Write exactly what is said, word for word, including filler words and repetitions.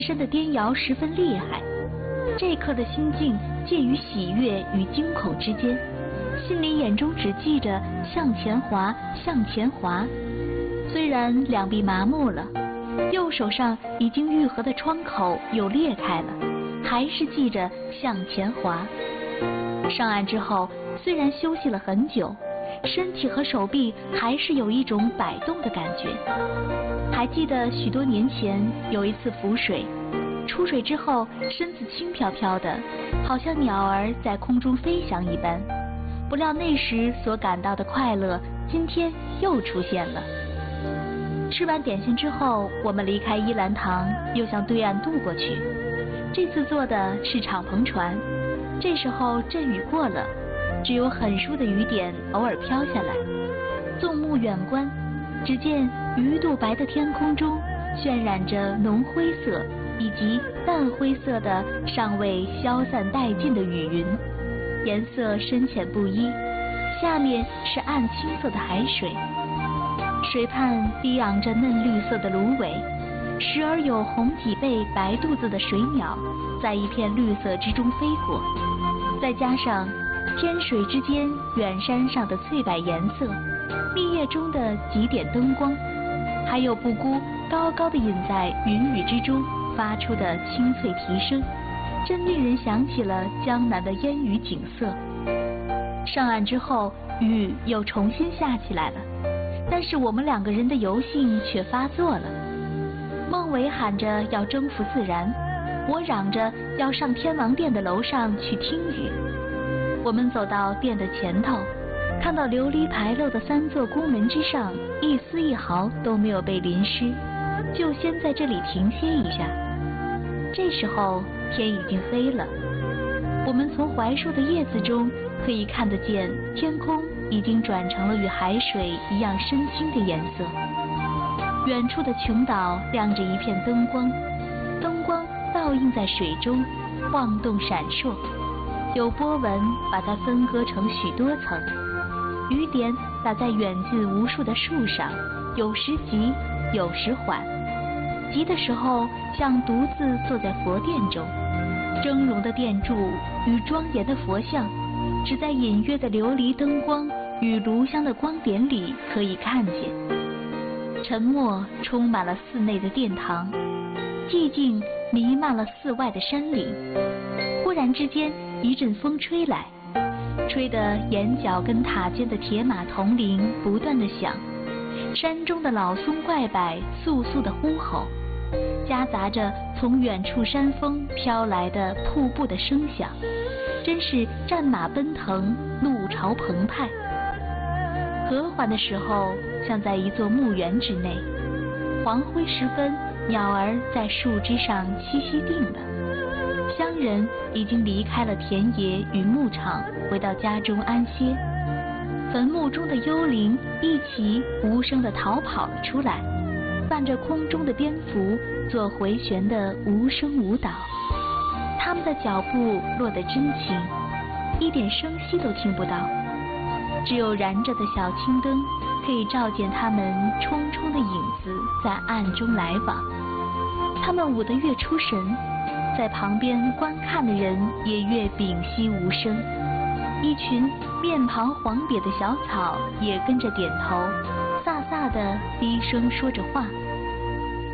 身的颠摇十分厉害。这刻的心境介于喜悦与惊恐之间，心里眼中只记着向前滑，向前滑。虽然两臂麻木了，右手上已经愈合的窗口又裂开了，还是记着向前滑。上岸之后，虽然休息了很久，身体和手臂还是有一种摆动的感觉。还记得许多年前有一次浮水，出水之后身子轻飘飘的，好像鸟儿在空中飞翔一般。不料那时所感到的快乐，今天又出现了。吃完点心之后，我们离开依兰堂，又向对岸渡过去。这次坐的是敞篷船，这时候阵雨过了，只有很疏的雨点偶尔飘下来。纵目远观，只见鱼肚白的天空中渲染着浓灰色以及淡灰色的尚未消散殆尽的雨云，颜色深浅不一。下面是暗青色的海水，水畔低昂着嫩绿色的芦苇，时而有红脊背白肚子的水鸟在一片绿色之中飞过，再加上天水之间远山上的翠柏颜色，密叶中的几点灯光，还有布谷高高的隐在云雨之中发出的清脆啼声，真令人想起了江南的烟雨景色。上岸之后，雨又重新下起来了，但是我们两个人的游兴却发作了。孟伟喊着要征服自然，我嚷着要上天王殿的楼上去听雨。我们走到殿的前头，看到琉璃牌楼的三座宫门之上一丝一毫都没有被淋湿，就先在这里停歇一下。这时候天已经黑了，我们从槐树的叶子中可以看得见天空已经转成了与海水一样深青的颜色。远处的琼岛亮着一片灯光，灯光倒映在水中，晃动闪烁，有波纹把它分割成许多层。雨点打在远近无数的树上，有时急，有时缓。急的时候像独自坐在佛殿中，峥嵘的殿柱与庄严的佛像只在隐约的琉璃灯光与炉香的光点里可以看见。沉默充满了寺内的殿堂，寂静弥漫了寺外的山岭。忽然之间一阵风吹来，吹得眼角跟塔尖的铁马铜铃不断地响，山中的老松怪柏簌簌地呼吼，夹杂着从远处山峰飘来的瀑布的声响，真是战马奔腾，怒潮澎湃。和缓的时候，像在一座墓园之内。黄昏时分，鸟儿在树枝上栖息定了。乡人已经离开了田野与牧场，回到家中安歇。坟墓中的幽灵一起无声地逃跑了出来，伴着空中的蝙蝠做回旋的无声舞蹈。他们的脚步落得真轻，一点声息都听不到，只有燃着的小青灯可以照见他们冲冲的影子在暗中来往。他们舞得越出神，在旁边观看的人也越屏息无声。一群面庞黄瘪的小草也跟着点头，飒飒地低声说着话。